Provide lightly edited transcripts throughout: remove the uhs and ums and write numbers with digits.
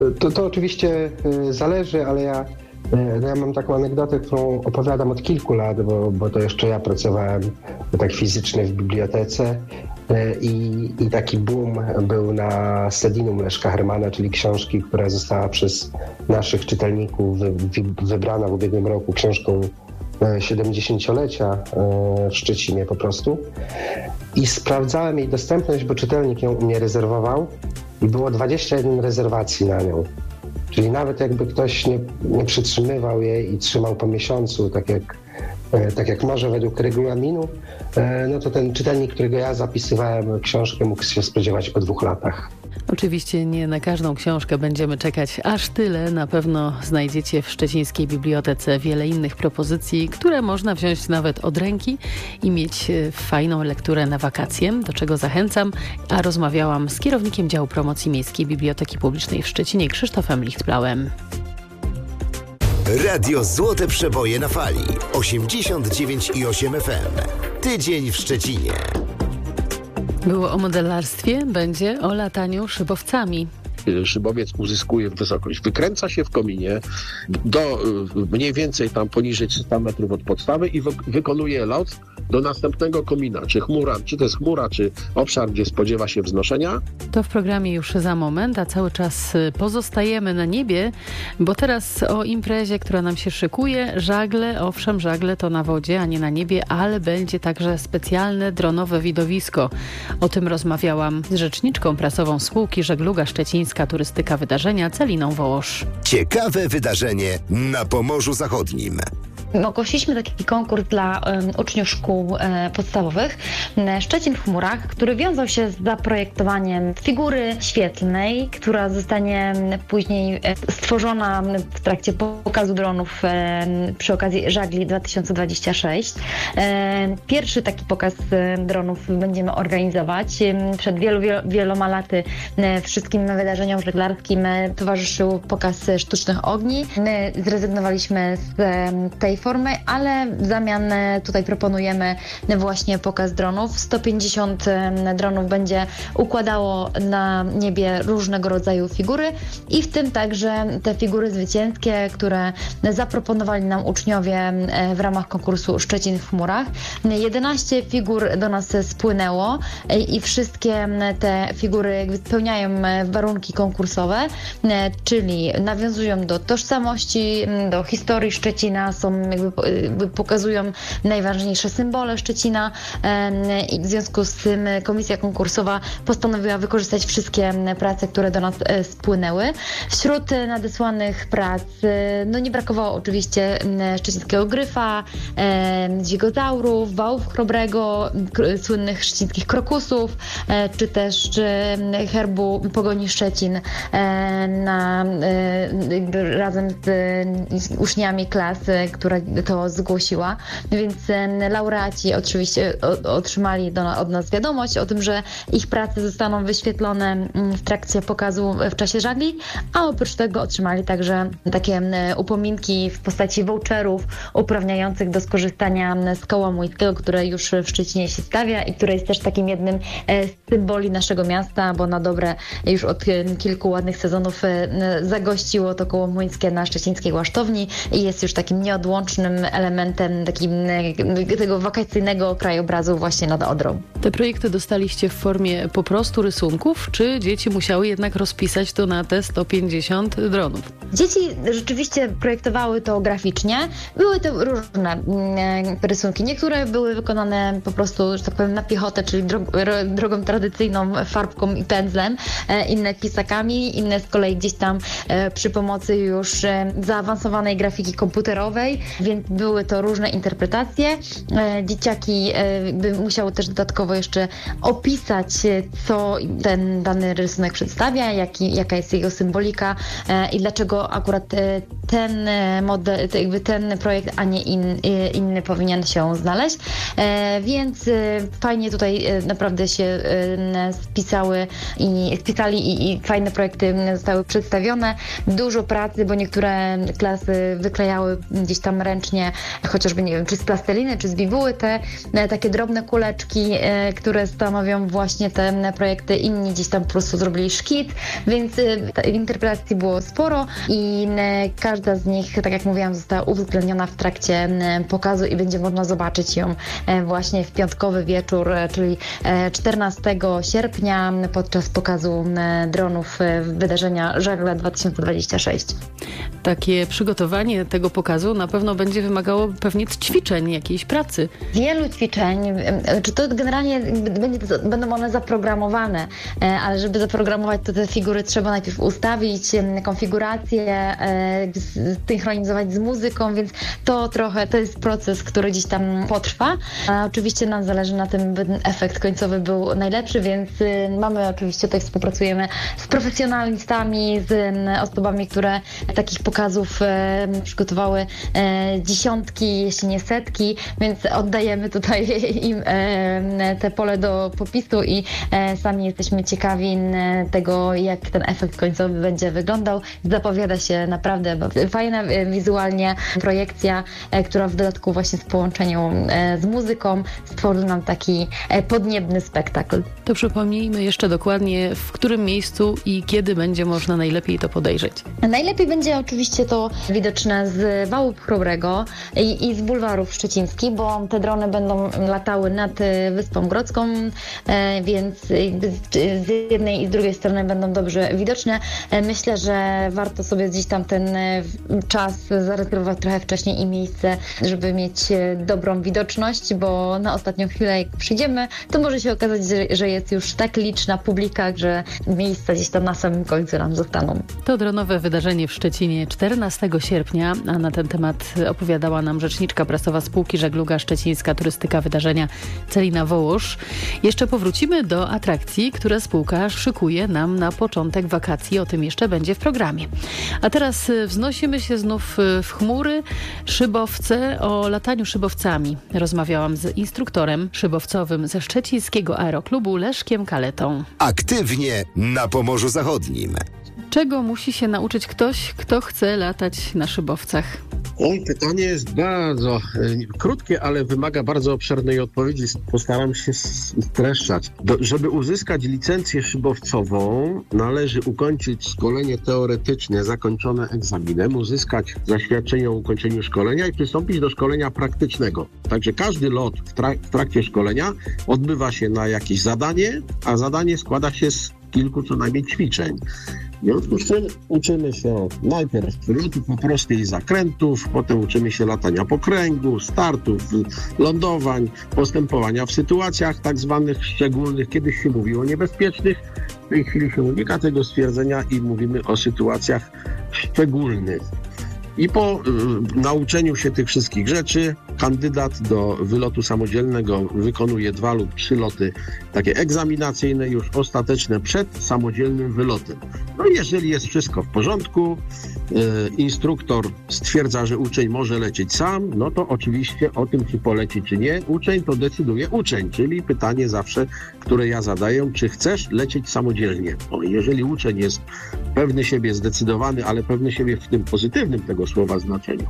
To oczywiście zależy, ale ja mam taką anegdotę, którą opowiadam od kilku lat, bo to jeszcze ja pracowałem tak fizycznie w bibliotece i taki boom był na Sedinum Leszka Hermana, czyli książki, która została przez naszych czytelników wybrana w ubiegłym roku książką 70-lecia w Szczecinie po prostu. I sprawdzałem jej dostępność, bo czytelnik ją u mnie rezerwował i było 21 rezerwacji na nią. Czyli nawet jakby ktoś nie przytrzymywał jej i trzymał po miesiącu, tak jak może według regulaminu, no to ten czytelnik, którego ja zapisywałem książkę, mógł się spodziewać po 2 latach. Oczywiście nie na każdą książkę będziemy czekać aż tyle. Na pewno znajdziecie w szczecińskiej bibliotece wiele innych propozycji, które można wziąć nawet od ręki i mieć fajną lekturę na wakacje, do czego zachęcam. A rozmawiałam z kierownikiem działu promocji Miejskiej Biblioteki Publicznej w Szczecinie, Krzysztofem Lichtblauem. Radio Złote Przeboje na fali 89,8 FM. Tydzień w Szczecinie. Było o modelarstwie, będzie o lataniu szybowcami. Szybowiec uzyskuje wysokość, wykręca się w kominie do mniej więcej tam poniżej 300 metrów od podstawy i wykonuje lot do następnego komina, czy chmura, czy to jest chmura, czy obszar, gdzie spodziewa się wznoszenia. To w programie już za moment, a cały czas pozostajemy na niebie, bo teraz o imprezie, która nam się szykuje. Żagle, owszem, żagle to na wodzie, a nie na niebie, ale będzie także specjalne dronowe widowisko. O tym rozmawiałam z rzeczniczką prasową spółki Żegluga Szczecińska Turystyka Wydarzenia Celiną Wołosz. Ciekawe wydarzenie na Pomorzu Zachodnim. Ogłosiliśmy taki konkurs dla uczniów szkół podstawowych Szczecin w chmurach, który wiązał się z zaprojektowaniem figury świetlnej, która zostanie później stworzona w trakcie pokazu dronów przy okazji Żagli 2026. Pierwszy taki pokaz dronów będziemy organizować. Przed wieloma laty wszystkim wydarzeniom żeglarskim towarzyszył pokaz sztucznych ogni. My zrezygnowaliśmy z tej formy, ale w zamian tutaj proponujemy właśnie pokaz dronów. 150 dronów będzie układało na niebie różnego rodzaju figury i w tym także te figury zwycięskie, które zaproponowali nam uczniowie w ramach konkursu Szczecin w chmurach. 11 figur do nas spłynęło i wszystkie te figury spełniają warunki konkursowe, czyli nawiązują do tożsamości, do historii Szczecina, pokazują najważniejsze symbole Szczecina i w związku z tym komisja konkursowa postanowiła wykorzystać wszystkie prace, które do nas spłynęły. Wśród nadesłanych prac nie brakowało oczywiście szczecińskiego gryfa, dźwigozaurów, wałów chrobrego, słynnych szczecińskich krokusów, czy też herbu Pogoni Szczecin razem z uczniami klasy, która to zgłosiła, więc laureaci oczywiście otrzymali od nas wiadomość o tym, że ich prace zostaną wyświetlone w trakcie pokazu w czasie żagli, a oprócz tego otrzymali także takie upominki w postaci voucherów uprawniających do skorzystania z koła młyńskiego, które już w Szczecinie się stawia i które jest też takim jednym z symboli naszego miasta, bo na dobre już od kilku ładnych sezonów zagościło to koło młyńskie na szczecińskiej Łasztowni i jest już takim nieodłącznym elementem tego wakacyjnego krajobrazu właśnie nad Odrą. Te projekty dostaliście w formie po prostu rysunków, czy dzieci musiały jednak rozpisać to na te 150 dronów? Dzieci rzeczywiście projektowały to graficznie. Były to różne rysunki. Niektóre były wykonane po prostu, że tak powiem, na piechotę, czyli drogą tradycyjną, farbką i pędzlem, inne pisakami, inne z kolei gdzieś tam przy pomocy już zaawansowanej grafiki komputerowej, więc były to różne interpretacje. Dzieciaki musiały też dodatkowo jeszcze opisać, co ten dany rysunek przedstawia, jaka jest jego symbolika i dlaczego akurat ten model, ten projekt, a nie inny powinien się znaleźć. Więc fajnie tutaj naprawdę się spisali i fajne projekty zostały przedstawione. Dużo pracy, bo niektóre klasy wyklejały gdzieś tam tworzymy ręcznie, chociażby, nie wiem, czy z plasteliny, czy z bibuły, te takie drobne kuleczki, które stanowią właśnie te projekty. Inni gdzieś tam po prostu zrobili szkit, więc interpretacji było sporo i każda z nich, tak jak mówiłam, została uwzględniona w trakcie pokazu i będzie można zobaczyć ją właśnie w piątkowy wieczór, czyli 14 sierpnia podczas pokazu dronów wydarzenia Żagle 2026. Takie przygotowanie tego pokazu na pewno będzie wymagało pewnie ćwiczeń, jakiejś pracy. Wielu ćwiczeń, czy to generalnie będą one zaprogramowane, ale żeby zaprogramować to te figury trzeba najpierw ustawić konfigurację, synchronizować z muzyką, więc to jest proces, który gdzieś tam potrwa. A oczywiście nam zależy na tym, by efekt końcowy był najlepszy, więc mamy oczywiście, tutaj współpracujemy z profesjonalistami, z osobami, które takich pokazów przygotowały dziesiątki, jeśli nie setki, więc oddajemy tutaj im te pole do popisu i sami jesteśmy ciekawi tego, jak ten efekt końcowy będzie wyglądał. Zapowiada się naprawdę fajna wizualnie projekcja, która w dodatku właśnie w połączeniu z muzyką stworzy nam taki podniebny spektakl. To przypomnijmy jeszcze dokładnie, w którym miejscu i kiedy będzie można najlepiej to podejrzeć. Najlepiej będzie oczywiście to widoczne z Wału Chrobrego i z bulwarów szczecińskich, bo te drony będą latały nad Wyspą Grodzką, więc z jednej i z drugiej strony będą dobrze widoczne. Myślę, że warto sobie gdzieś tam ten czas zarezerwować trochę wcześniej i miejsce, żeby mieć dobrą widoczność, bo na ostatnią chwilę jak przyjdziemy, to może się okazać, że jest już tak liczna publika, że miejsca gdzieś tam na samym końcu nam zostaną. To dronowe wydarzenie w Szczecinie 14 sierpnia, a na ten temat opowiadała nam rzeczniczka prasowa spółki Żegluga Szczecińska Turystyka Wydarzenia Celina Wołosz. Jeszcze powrócimy do atrakcji, które spółka szykuje nam na początek wakacji. O tym jeszcze będzie w programie. A teraz wznosimy się znów w chmury. Szybowce, o lataniu szybowcami. Rozmawiałam z instruktorem szybowcowym ze szczecińskiego aeroklubu Leszkiem Kaletą. Aktywnie na Pomorzu Zachodnim. Czego musi się nauczyć ktoś, kto chce latać na szybowcach? Oj, pytanie jest bardzo krótkie, ale wymaga bardzo obszernej odpowiedzi. Postaram się streszczać. Żeby uzyskać licencję szybowcową, należy ukończyć szkolenie teoretyczne zakończone egzaminem, uzyskać zaświadczenie o ukończeniu szkolenia i przystąpić do szkolenia praktycznego. Także każdy lot w trakcie szkolenia odbywa się na jakieś zadanie, a zadanie składa się z kilku co najmniej ćwiczeń. W związku z czym uczymy się najpierw lotu po prostej i zakrętów, potem uczymy się latania po kręgu, startów, lądowań, postępowania w sytuacjach tak zwanych szczególnych. Kiedyś się mówiło niebezpiecznych, w tej chwili się unika tego stwierdzenia i mówimy o sytuacjach szczególnych. I po nauczeniu się tych wszystkich rzeczy kandydat do wylotu samodzielnego wykonuje 2 lub 3 loty takie egzaminacyjne, już ostateczne przed samodzielnym wylotem. No i jeżeli jest wszystko w porządku, instruktor stwierdza, że uczeń może lecieć sam, no to oczywiście o tym, czy poleci, czy nie, uczeń to decyduje uczeń, czyli pytanie zawsze, które ja zadaję, czy chcesz lecieć samodzielnie? O, jeżeli uczeń jest pewny siebie, zdecydowany, ale pewny siebie w tym pozytywnym tego słowa znaczeniu,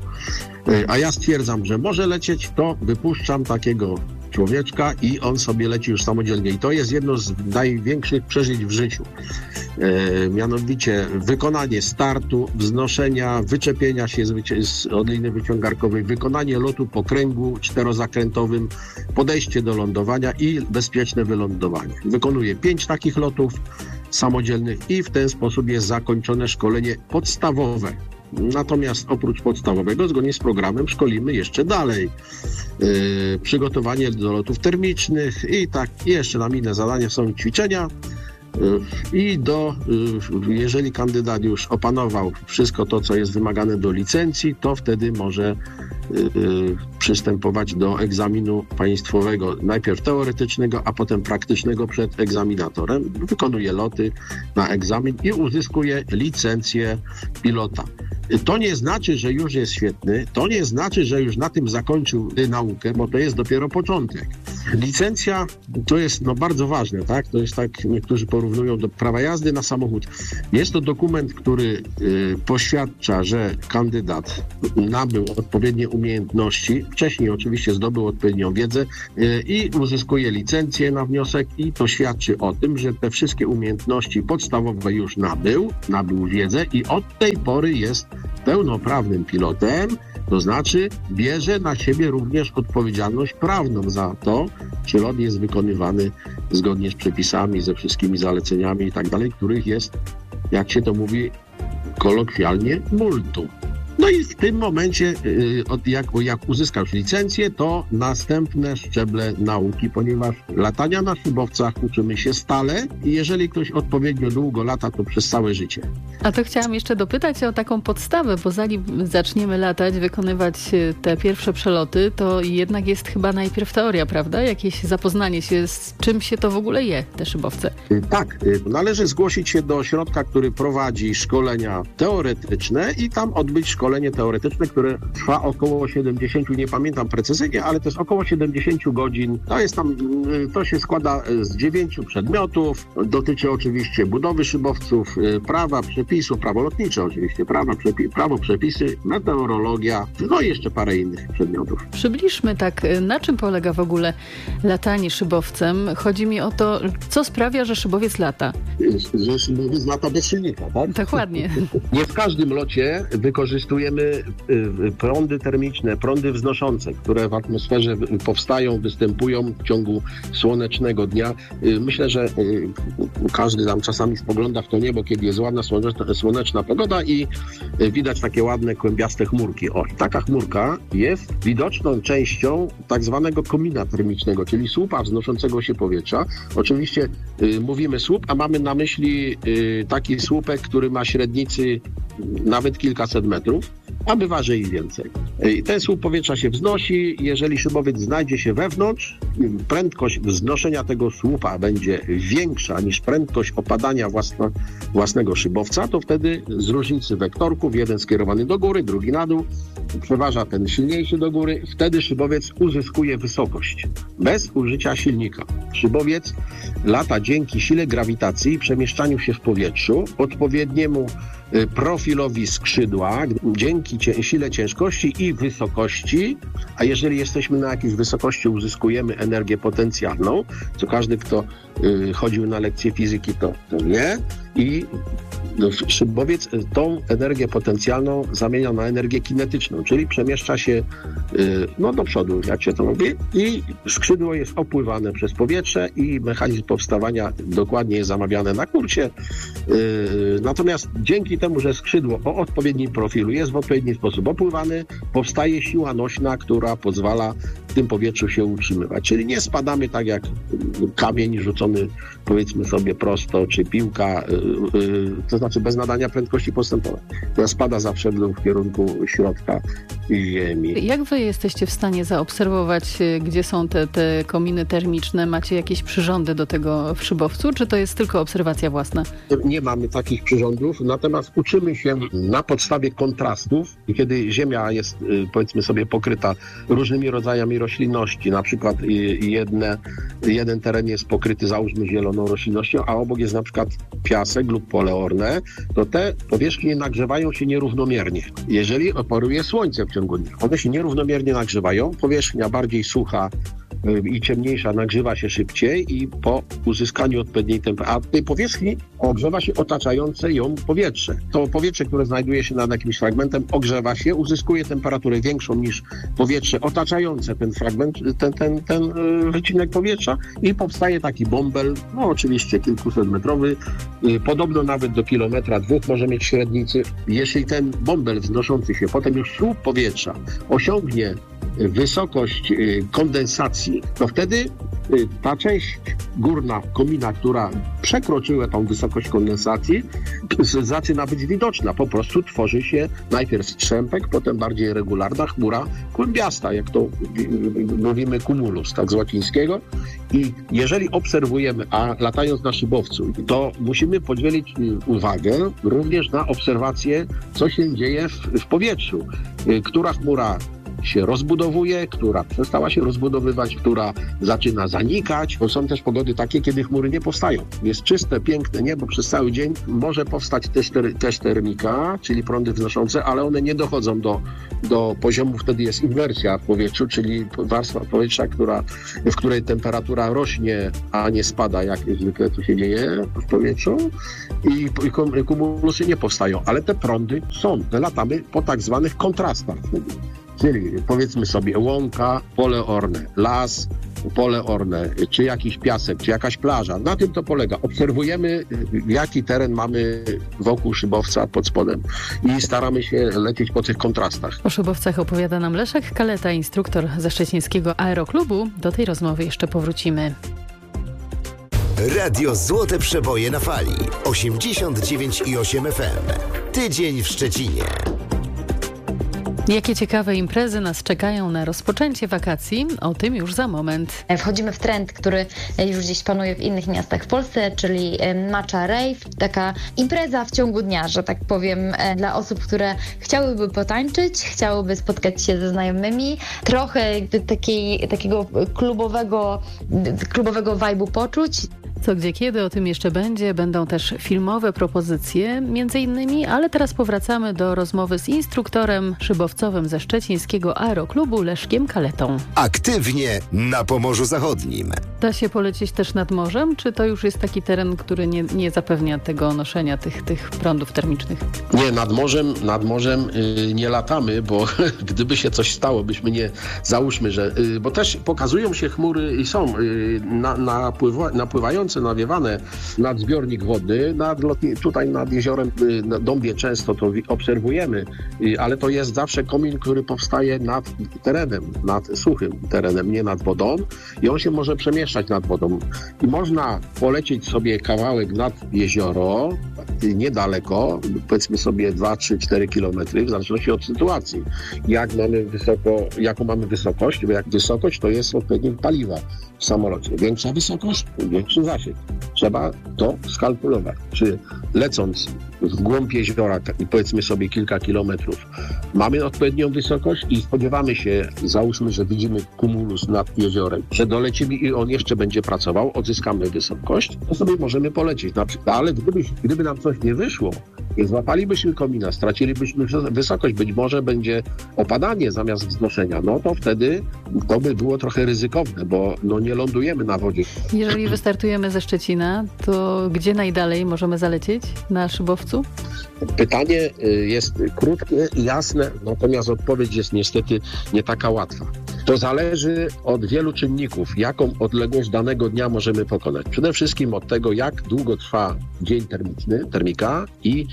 a ja stwierdzam, że może lecieć, to wypuszczam takiego człowieczka i on sobie leci już samodzielnie. I to jest jedno z największych przeżyć w życiu. Mianowicie wykonanie startu, wznoszenia, wyczepienia się z odliny wyciągarkowej, wykonanie lotu po kręgu 4-zakrętowym, podejście do lądowania i bezpieczne wylądowanie. Wykonuję 5 takich lotów samodzielnych i w ten sposób jest zakończone szkolenie podstawowe. Natomiast oprócz podstawowego, zgodnie z programem, szkolimy jeszcze dalej. Przygotowanie do lotów termicznych i tak jeszcze nam inne zadania, są ćwiczenia. I jeżeli kandydat już opanował wszystko to, co jest wymagane do licencji, to wtedy może przystępować do egzaminu państwowego, najpierw teoretycznego, a potem praktycznego przed egzaminatorem. Wykonuje loty na egzamin i uzyskuje licencję pilota. To nie znaczy, że już jest świetny, to nie znaczy, że już na tym zakończył naukę, bo to jest dopiero początek. Licencja to jest bardzo ważne, tak? To jest tak, niektórzy porównują do prawa jazdy na samochód. Jest to dokument, który poświadcza, że kandydat nabył odpowiednie umiejętności, wcześniej oczywiście zdobył odpowiednią wiedzę i uzyskuje licencję na wniosek i to świadczy o tym, że te wszystkie umiejętności podstawowe już nabył wiedzę i od tej pory jest pełnoprawnym pilotem, to znaczy bierze na siebie również odpowiedzialność prawną za to, czy lot jest wykonywany zgodnie z przepisami, ze wszystkimi zaleceniami i tak dalej, których jest, jak się to mówi kolokwialnie, multum. No i w tym momencie, jak uzyskasz licencję, to następne szczeble nauki, ponieważ latania na szybowcach uczymy się stale i jeżeli ktoś odpowiednio długo lata, to przez całe życie. A to chciałam jeszcze dopytać o taką podstawę, bo zanim zaczniemy latać, wykonywać te pierwsze przeloty, to jednak jest chyba najpierw teoria, prawda? Jakieś zapoznanie się, z czym się to w ogóle je, te szybowce. Tak, należy zgłosić się do ośrodka, który prowadzi szkolenia teoretyczne i tam odbyć szkolenie teoretyczne, które trwa około 70, nie pamiętam precyzyjnie, ale to jest około 70 godzin. To się składa z 9 przedmiotów. Dotyczy oczywiście budowy szybowców, prawa, przepisów, prawo lotnicze oczywiście, prawo, przepisy, meteorologia, no i jeszcze parę innych przedmiotów. Przybliżmy tak, na czym polega w ogóle latanie szybowcem. Chodzi mi o to, co sprawia, że szybowiec lata. Że szybowiec lata bez silnika, tak? Dokładnie. Nie w każdym locie wykorzystujemy prądy termiczne, prądy wznoszące, które w atmosferze powstają, występują w ciągu słonecznego dnia. Myślę, że każdy tam czasami spogląda w to niebo, kiedy jest ładna słoneczna pogoda i widać takie ładne, kłębiaste chmurki. Taka chmurka jest widoczną częścią tak zwanego komina termicznego, czyli słupa wznoszącego się powietrza. Oczywiście mówimy słup, a mamy na myśli taki słupek, który ma średnicy nawet kilkaset metrów, a bywa, że i więcej. Ten słup powietrza się wznosi, jeżeli szybowiec znajdzie się wewnątrz, prędkość wznoszenia tego słupa będzie większa niż prędkość opadania własnego szybowca, to wtedy z różnicy wektorków, jeden skierowany do góry, drugi na dół, przeważa ten silniejszy do góry, wtedy szybowiec uzyskuje wysokość bez użycia silnika. Szybowiec lata dzięki sile grawitacji i przemieszczaniu się w powietrzu, odpowiedniemu profilowi skrzydła, dzięki sile ciężkości i wysokości, a jeżeli jesteśmy na jakiejś wysokości, uzyskujemy energię potencjalną, co każdy, kto chodził na lekcje fizyki, to wie, i szybowiec tą energię potencjalną zamienia na energię kinetyczną, czyli przemieszcza się do przodu, jak się to mówi, i skrzydło jest opływane przez powietrze i mechanizm powstawania dokładnie jest zamawiany na kursie. Natomiast dzięki temu, że skrzydło o odpowiednim profilu jest w odpowiedni sposób opływane, powstaje siła nośna, która pozwala w tym powietrzu się utrzymywać. Czyli nie spadamy tak jak kamień rzucony, powiedzmy sobie, prosto, czy piłka, to znaczy bez nadania prędkości postępowej. To spada zawsze w kierunku środka Ziemi. Jak wy jesteście w stanie zaobserwować, gdzie są te kominy termiczne? Macie jakieś przyrządy do tego w szybowcu, czy to jest tylko obserwacja własna? Nie mamy takich przyrządów, natomiast uczymy się na podstawie kontrastów, kiedy Ziemia jest, powiedzmy sobie, pokryta różnymi rodzajami roślinności, na przykład jeden teren jest pokryty, załóżmy, zieloną roślinnością, a obok jest na przykład piasek lub pole orne, to te powierzchnie nagrzewają się nierównomiernie. Jeżeli operuje słońce w ciągu dnia, one się nierównomiernie nagrzewają, powierzchnia bardziej sucha i ciemniejsza nagrzewa się szybciej i po uzyskaniu odpowiedniej temperatury, a tej powierzchni ogrzewa się otaczające ją powietrze. To powietrze, które znajduje się nad jakimś fragmentem, ogrzewa się, uzyskuje temperaturę większą niż powietrze otaczające ten fragment, ten wycinek powietrza i powstaje taki bąbel, oczywiście kilkusetmetrowy, podobno nawet do kilometra, 2 może mieć średnicy. Jeśli ten bąbel wznoszący się, potem już słup powietrza osiągnie wysokość kondensacji, to wtedy ta część górna komina, która przekroczyła tą wysokość kondensacji, zaczyna być widoczna. Po prostu tworzy się najpierw strzępek, potem bardziej regularna chmura kłębiasta, jak to mówimy cumulus, tak z łacińskiego. I jeżeli obserwujemy, a latając na szybowcu, to musimy podzielić uwagę również na obserwację, co się dzieje w powietrzu. Która chmura się rozbudowuje, która przestała się rozbudowywać, która zaczyna zanikać, bo są też pogody takie, kiedy chmury nie powstają. Jest czyste, piękne niebo przez cały dzień. Może powstać też termika, czyli prądy wznoszące, ale one nie dochodzą do poziomu, wtedy jest inwersja w powietrzu, czyli warstwa powietrza, w której temperatura rośnie, a nie spada, jak zwykle to się dzieje w powietrzu i kumulusy nie powstają, ale te prądy są. Latamy po tak zwanych kontrastach. Czyli powiedzmy sobie łąka, pole orne, las, pole orne, czy jakiś piasek, czy jakaś plaża. Na tym to polega. Obserwujemy, jaki teren mamy wokół szybowca pod spodem i staramy się lecieć po tych kontrastach. O szybowcach opowiada nam Leszek Kaleta, instruktor ze szczecińskiego aeroklubu. Do tej rozmowy jeszcze powrócimy. Radio Złote Przeboje na fali 89,8 FM. Tydzień w Szczecinie. Jakie ciekawe imprezy nas czekają na rozpoczęcie wakacji? O tym już za moment. Wchodzimy w trend, który już gdzieś panuje w innych miastach w Polsce, czyli matcha rave, taka impreza w ciągu dnia, że tak powiem, dla osób, które chciałyby potańczyć, chciałyby spotkać się ze znajomymi, trochę takiego klubowego vibe'u poczuć. Co, gdzie, kiedy, o tym jeszcze będzie. Będą też filmowe propozycje, między innymi, ale teraz powracamy do rozmowy z instruktorem szybowcowym ze szczecińskiego aeroklubu Leszkiem Kaletą. Aktywnie na Pomorzu Zachodnim. Da się polecieć też nad morzem, czy to już jest taki teren, który nie zapewnia tego noszenia tych prądów termicznych? Nie, nad morzem nie latamy, bo gdyby się coś stało, załóżmy, że... Bo też pokazują się chmury i są napływające, nawiewane nad zbiornik wodny, tutaj nad jeziorem Dąbie często to obserwujemy, ale to jest zawsze komin, który powstaje nad terenem, nad suchym terenem, nie nad wodą i on się może przemieszczać nad wodą. I można polecieć sobie kawałek nad jezioro, niedaleko, powiedzmy sobie 2, 3, 4 kilometry, w zależności od sytuacji. Jaką mamy wysokość, bo jak wysokość to jest odpowiednik paliwa w samolocie. Większa wysokość, większy zasięg. Trzeba to skalkulować. Czy lecąc w głąb jeziora, powiedzmy sobie kilka kilometrów, mamy odpowiednią wysokość i spodziewamy się, załóżmy, że widzimy kumulus nad jeziorem, że dolecimy i on jeszcze będzie pracował, odzyskamy wysokość, to sobie możemy polecieć na przykład. Ale gdyby nam coś nie wyszło, nie złapalibyśmy komina, stracilibyśmy wysokość, być może będzie opadanie zamiast wznoszenia, no to wtedy to by było trochę ryzykowne, bo nie lądujemy na wodzie. Jeżeli wystartujemy ze Szczecina, to gdzie najdalej możemy zalecieć na szybowcu? Pytanie jest krótkie i jasne, natomiast odpowiedź jest niestety nie taka łatwa. To zależy od wielu czynników, jaką odległość danego dnia możemy pokonać. Przede wszystkim od tego, jak długo trwa dzień termika i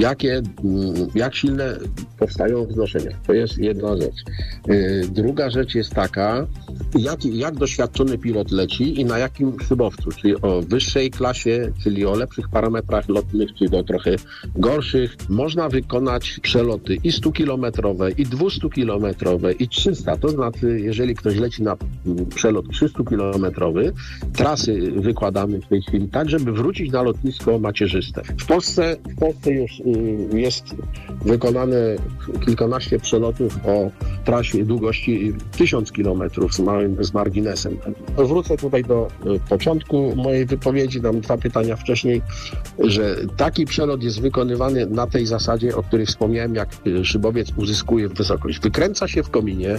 jak silne powstają wznoszenia. To jest jedna rzecz. Druga rzecz jest taka, jak doświadczony pilot leci i na jakim szybowcu, czyli o wyższej klasie, czyli o lepszych parametrach lotnych, czy o trochę gorszych. Można wykonać przeloty i 100-kilometrowe, i 200-kilometrowe, i 300. To znaczy, jeżeli ktoś leci na przelot 300-kilometrowy, trasy wykładamy w tej chwili tak, żeby wrócić na lotnisko macierzyste. W Polsce już jest wykonane kilkanaście przelotów o trasie długości 1000 kilometrów z marginesem. Wrócę tutaj do początku mojej wypowiedzi, dam 2 pytania wcześniej, że taki przelot jest wykonywany na tej zasadzie, o której wspomniałem, jak szybowiec uzyskuje wysokość. Wykręca się w kominie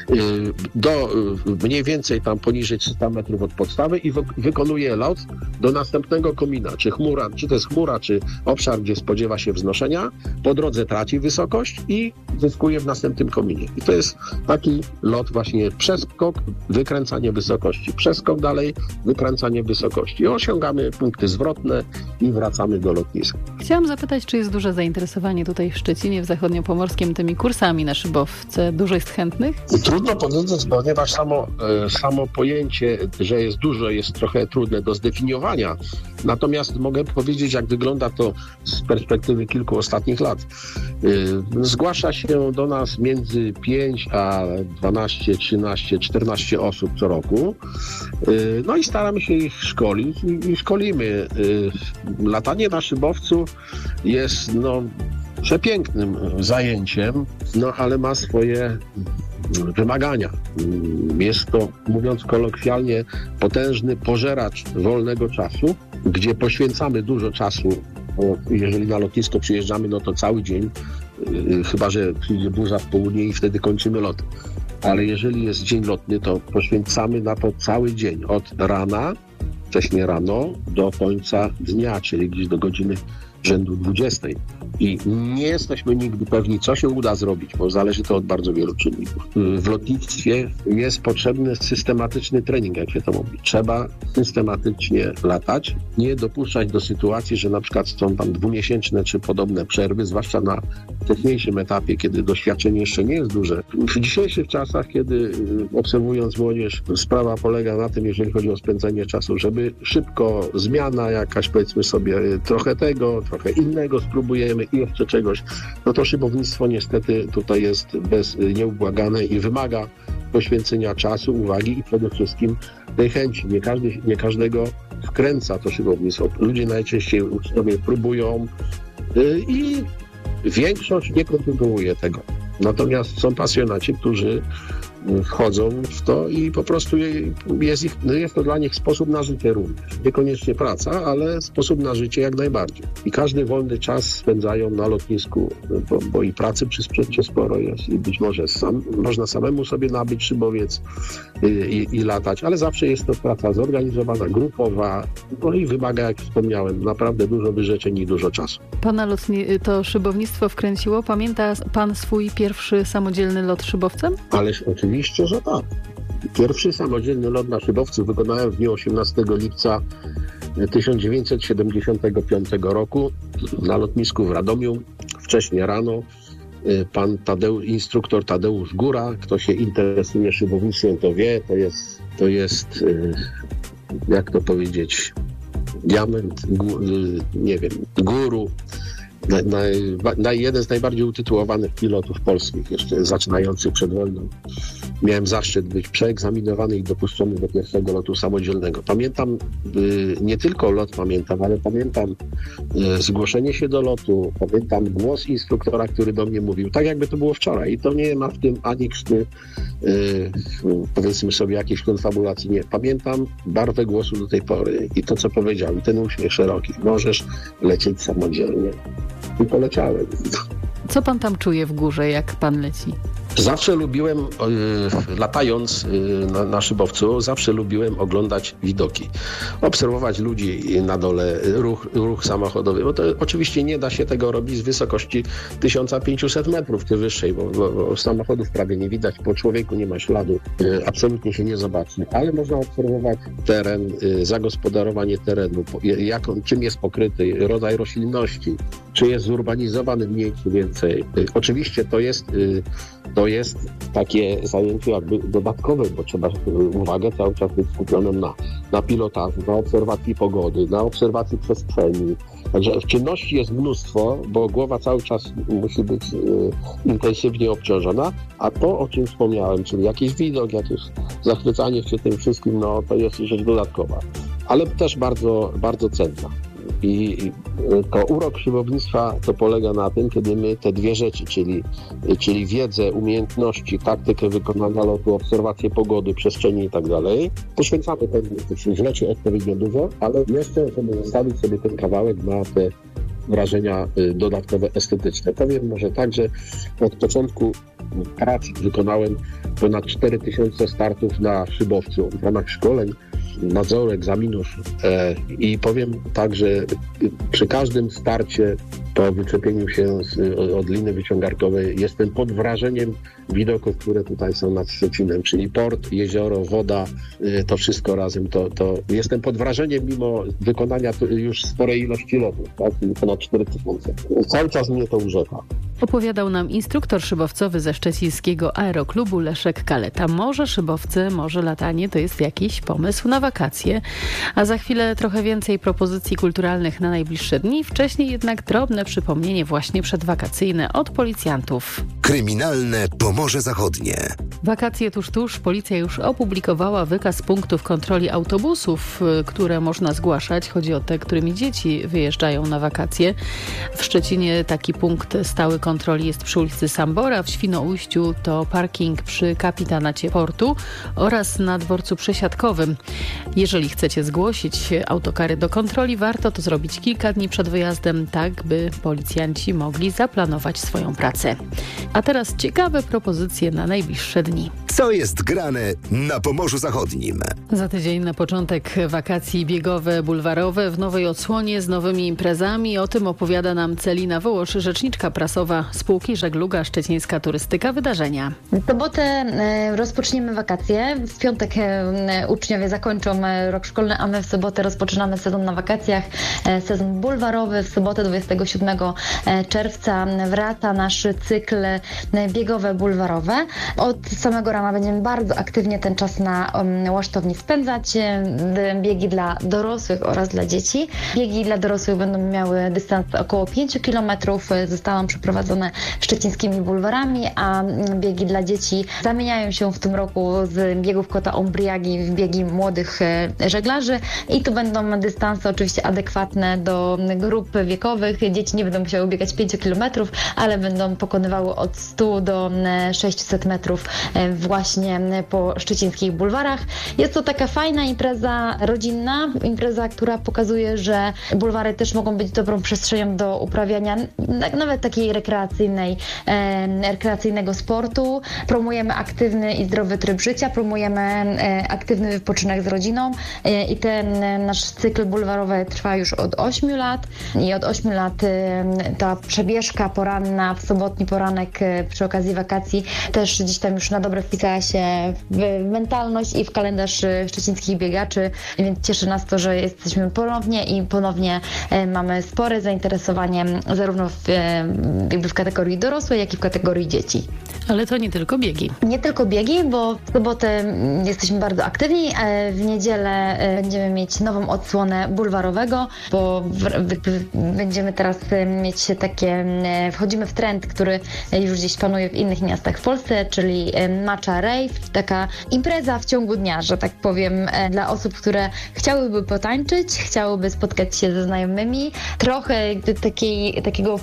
do mniej więcej tam poniżej 300 metrów od podstawy i wykonuje lot do następnego komina, czy to jest chmura, czy obszar, gdzie spodziewa się wznoszenia. Po drodze traci wysokość i zyskuje w następnym kominie. I to jest taki lot właśnie przeskok, wykręcanie wysokości. Przeskok dalej, wykręcanie wysokości. I osiągamy punkty zwrotne i wracamy do lotniska. Chciałam zapytać, czy jest duże zainteresowanie tutaj w Szczecinie, w Zachodniopomorskim, tymi kursami na szybowce? Dużo jest chętnych? Trudno powiedzieć, ponieważ samo pojęcie, że jest dużo, jest trochę trudne do zdefiniowania. Natomiast mogę powiedzieć, jak wygląda to z perspektywy kilku ostatnich lat. Zgłasza się do nas między 5 a 12, 13, 14 osób co roku. No i staramy się ich szkolić i szkolimy. Latanie na szybowcu jest przepięknym zajęciem, ale ma swoje wymagania. Jest to, mówiąc kolokwialnie, potężny pożeracz wolnego czasu, gdzie poświęcamy dużo czasu, bo jeżeli na lotnisko przyjeżdżamy, no to cały dzień, chyba że przyjdzie burza w południe i wtedy kończymy lot. Ale jeżeli jest dzień lotny, to poświęcamy na to cały dzień, od rana, wcześniej rano, do końca dnia, czyli gdzieś do godziny rzędu 20. I nie jesteśmy nigdy pewni, co się uda zrobić, bo zależy to od bardzo wielu czynników. W lotnictwie jest potrzebny systematyczny trening, jak się to mówi. Trzeba systematycznie latać, nie dopuszczać do sytuacji, że na przykład są tam 2-miesięczne czy podobne przerwy, zwłaszcza na wcześniejszym etapie, kiedy doświadczenie jeszcze nie jest duże. W dzisiejszych czasach, kiedy obserwując młodzież, sprawa polega na tym, jeżeli chodzi o spędzenie czasu, żeby szybko zmiana jakaś, powiedzmy sobie, trochę tego, trochę innego spróbujemy i jeszcze czegoś, no to szybownictwo niestety tutaj jest nieubłagane i wymaga poświęcenia czasu, uwagi i przede wszystkim tej chęci. Nie każdego wkręca to szybownictwo. Ludzie najczęściej sobie próbują i większość nie kontynuuje tego. Natomiast są pasjonaci, którzy wchodzą w to i po prostu jest to dla nich sposób na życie również. Niekoniecznie praca, ale sposób na życie jak najbardziej. I każdy wolny czas spędzają na lotnisku, bo i pracy przy sprzęcie sporo jest i być może można samemu sobie nabyć szybowiec i latać, ale zawsze jest to praca zorganizowana, grupowa, no i wymaga, jak wspomniałem, naprawdę dużo wyrzeczeń i dużo czasu. Pana to szybownictwo wkręciło? Pamięta pan swój pierwszy samodzielny lot szybowcem? Ależ oczywiście, że tak. Pierwszy samodzielny lot na szybowcu wykonałem w dniu 18 lipca 1975 roku na lotnisku w Radomiu. Wcześniej rano pan instruktor Tadeusz Góra, kto się interesuje szybownictwem, to wie, to jest jak to powiedzieć, diament, nie wiem, guru, jeden z najbardziej utytułowanych pilotów polskich, jeszcze zaczynających przed wojną. Miałem zaszczyt być przeegzaminowany i dopuszczony do pierwszego lotu samodzielnego. Pamiętam, nie tylko lot pamiętam, ale pamiętam zgłoszenie się do lotu, pamiętam głos instruktora, który do mnie mówił, tak jakby to było wczoraj. I to nie ma w tym ani krzty, powiedzmy sobie, jakiejś konfabulacji. Nie. Pamiętam barwę głosu do tej pory i to, co powiedział, i ten uśmiech szeroki. Możesz lecieć samodzielnie. I poleciałem. Co pan tam czuje w górze, jak pan leci? Zawsze lubiłem, latając na szybowcu, zawsze lubiłem oglądać widoki. Obserwować ludzi na dole, ruch samochodowy. Bo to oczywiście nie da się tego robić z wysokości 1500 metrów czy wyższej, bo samochodów prawie nie widać, po człowieku nie ma śladu, absolutnie się nie zobaczy. Ale można obserwować teren, zagospodarowanie terenu, czym jest pokryty, rodzaj roślinności, czy jest zurbanizowany mniej czy więcej. Oczywiście to jest takie zajęcie jakby dodatkowe, bo trzeba uwagę cały czas być skupionym na pilotażu, na obserwacji pogody, na obserwacji przestrzeni. Także czynności jest mnóstwo, bo głowa cały czas musi być intensywnie obciążona, a to, o czym wspomniałem, czyli jakiś widok, jakieś zachwycanie się tym wszystkim, no to jest rzecz dodatkowa, ale też bardzo, bardzo cenna. I to urok szybownictwa to polega na tym, kiedy my te dwie rzeczy, czyli wiedzę, umiejętności, taktykę wykonania lotu, obserwację pogody, przestrzeni i tak dalej, poświęcamy w rzeczy odpowiednio dużo, ale jeszcze, żeby zostawić sobie ten kawałek na te wrażenia dodatkowe, estetyczne. Powiem może tak, że od początku pracy wykonałem ponad 4000 startów na szybowcu w ramach szkoleń, nadzoru, egzaminów i powiem tak, że przy każdym starcie po wyczepieniu się od liny wyciągarkowej jestem pod wrażeniem widoków, które tutaj są nad Szczecinem, czyli port, jezioro, woda, to wszystko razem, to jestem pod wrażeniem mimo wykonania już sporej ilości lotów, tak? Ponad 4000. Cały czas mnie to urzeka. Opowiadał nam instruktor szybowcowy ze szczecińskiego aeroklubu Leszek Kaleta. Może szybowce, może latanie to jest jakiś pomysł na wakacje, a za chwilę trochę więcej propozycji kulturalnych na najbliższe dni. Wcześniej jednak drobne przypomnienie właśnie przedwakacyjne od policjantów. Kryminalne Pomorze Zachodnie. Wakacje tuż. Policja już opublikowała wykaz punktów kontroli autobusów, które można zgłaszać. Chodzi o te, którymi dzieci wyjeżdżają na wakacje. W Szczecinie taki punkt stały kontroli jest przy ulicy Sambora. W Świnoujściu to parking przy kapitanacie portu oraz na dworcu przesiadkowym. Jeżeli chcecie zgłosić autokary do kontroli, warto to zrobić kilka dni przed wyjazdem, tak by policjanci mogli zaplanować swoją pracę. A teraz ciekawe propozycje na najbliższe dni. Co jest grane na Pomorzu Zachodnim? Za tydzień na początek wakacji biegowe, bulwarowe w nowej odsłonie z nowymi imprezami. O tym opowiada nam Celina Wołosz, rzeczniczka prasowa spółki Żegluga Szczecińska Turystyka Wydarzenia. W sobotę rozpoczniemy wakacje. W piątek uczniowie zakończą rok szkolny, a my w sobotę rozpoczynamy sezon na wakacjach, sezon bulwarowy. W sobotę 27 czerwca wraca nasz cykl biegowe, bulwarowe. Od samego rana będziemy bardzo aktywnie ten czas na łasztowni spędzać. Biegi dla dorosłych oraz dla dzieci. Biegi dla dorosłych będą miały dystans około 5 km. Zostaną przeprowadzone szczecińskimi bulwarami, a biegi dla dzieci zamieniają się w tym roku z biegów Kota Ombriagi w biegi młodych żeglarzy i tu będą dystanse oczywiście adekwatne do grup wiekowych. Dzieci nie będą musiały biegać 5 km, ale będą pokonywały od 100 do 600 metrów właśnie po szczecińskich bulwarach. Jest to taka fajna impreza rodzinna, impreza, która pokazuje, że bulwary też mogą być dobrą przestrzenią do uprawiania nawet takiej rekreacyjnego sportu. Promujemy aktywny i zdrowy tryb życia, promujemy aktywny wypoczynek z rodziną i ten nasz cykl bulwarowy trwa już od 8 lat i od 8 lat ta przebieżka poranna w sobotni poranek przy okazji wakacji też gdzieś tam już na dobre wpisała się w mentalność i w kalendarz szczecińskich biegaczy, więc cieszy nas to, że jesteśmy ponownie mamy spore zainteresowanie zarówno w kategorii dorosłej, jak i w kategorii dzieci. Ale to nie tylko biegi. Nie tylko biegi, bo w sobotę jesteśmy bardzo aktywni. W niedzielę będziemy mieć nową odsłonę bulwarowego, bo będziemy teraz mieć wchodzimy w trend, który już gdzieś panuje w innych miastach w Polsce, czyli Matcha Rave, taka impreza w ciągu dnia, że tak powiem, dla osób, które chciałyby potańczyć, chciałyby spotkać się ze znajomymi, trochę takiego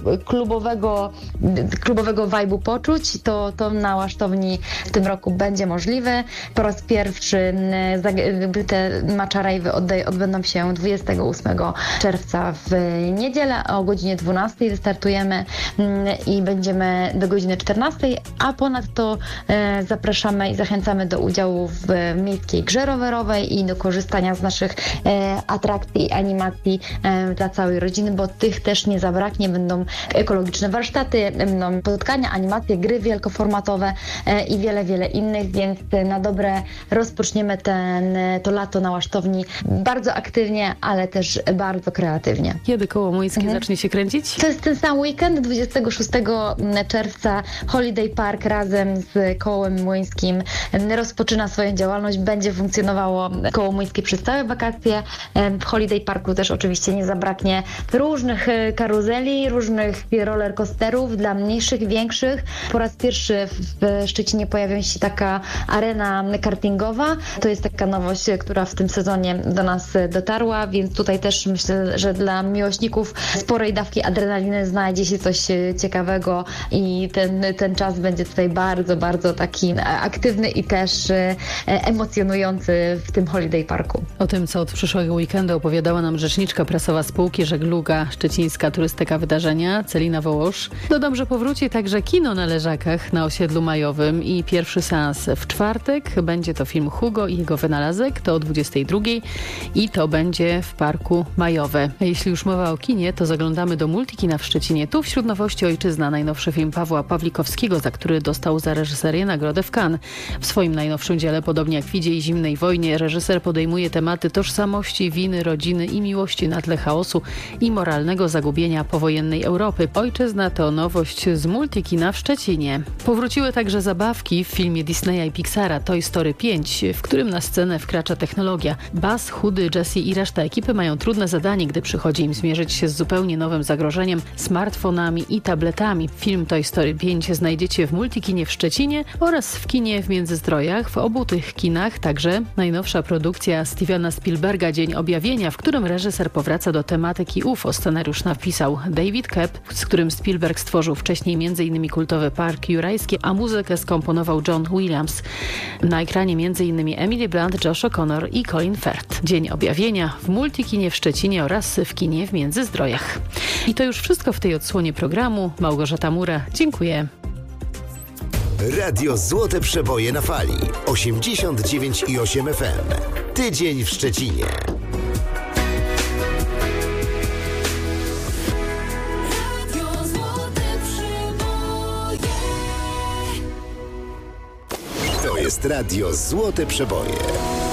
klubowego vibe'u poczuć, to na łasztowni w tym roku będzie możliwe. Po raz pierwszy te Matcha Rave'y odbędą się 28 czerwca w niedzielę, o godzinie 12 wystartujemy i będziemy do godziny 14, a ponadto zapraszamy i zachęcamy do udziału w miejskiej grze rowerowej i do korzystania z naszych atrakcji i animacji dla całej rodziny, bo tych też nie zabraknie. Będą ekologiczne warsztaty, będą spotkania, animacje, gry wielkoformatowe i wiele innych, więc na dobre rozpoczniemy to lato na łasztowni bardzo aktywnie, ale też bardzo kreatywnie. Kiedy Koło Młyńskie zacznie się kręcić? To jest ten sam weekend, 26 czerwca Holiday Park razem z Kołem Młyńskim rozpoczyna swoją działalność. Będzie funkcjonowało Koło Młyńskie przez całe wakacje. W Holiday Parku też oczywiście nie zabraknie różnych karuzeli, różnych rollercoasterów dla mniejszych, większych. Po raz pierwszy w Szczecinie pojawi się taka arena kartingowa. To jest taka nowość, która w tym sezonie do nas dotarła, więc tutaj też myślę, że dla miłośników sporej dawki adrenaliny znajdzie się coś ciekawego i ten czas będzie tutaj bardzo taki aktywny i też emocjonujący w tym Holiday Parku. O tym, co od przyszłego weekendu opowiadała nam rzeczniczka prasowa spółki Żegluga Szczecińska Turystyka Wydarzenia, Celina Wołosz. Dodam, że powróci także kino na Leżakach na osiedlu majowym i pierwszy seans w czwartek. Będzie to film Hugo i jego wynalazek, to o 22 i to będzie w Parku Majowe. A jeśli już mowa o kinie, to zaglądamy do Multikina w Szczecinie. Tu wśród nowości Ojczyzna, najnowszy film Pawła Pawlikowskiego, za który dostał za reżyserię nagrodę w Cannes. Khan. W swoim najnowszym dziele, podobnie jak w Idzie i Zimnej Wojnie, reżyser podejmuje tematy tożsamości, winy, rodziny i miłości na tle chaosu i moralnego zagubienia powojennej Europy. Ojczyzna to nowość z Multikina w Szczecinie. Powróciły także zabawki w filmie Disneya i Pixara Toy Story 5, w którym na scenę wkracza technologia. Buzz, Chudy, Jessie i reszta ekipy mają trudne zadanie, gdy przychodzi im zmierzyć się z zupełnie nowym zagrożeniem, smartfonami i tabletami. Film Toy Story 5 znajdziecie w Multikinie w Szczecinie oraz w kinie w Międzyzdrojach. W obu tych kinach także najnowsza produkcja Stevena Spielberga Dzień Objawienia, w którym reżyser powraca do tematyki UFO. Scenariusz napisał David Koepp, z którym Spielberg stworzył wcześniej m.in. kultowy Park Jurajski, a muzykę skomponował John Williams. Na ekranie m.in. Emily Blunt, Josh O'Connor i Colin Firth. Dzień Objawienia w Multikinie w Szczecinie oraz w kinie w Międzyzdrojach. I to już wszystko w tej odsłonie programu. Małgorzata Mura, dziękuję. Radio Złote Przeboje na fali 89,8 FM. Tydzień w Szczecinie. To jest Radio Złote Przeboje.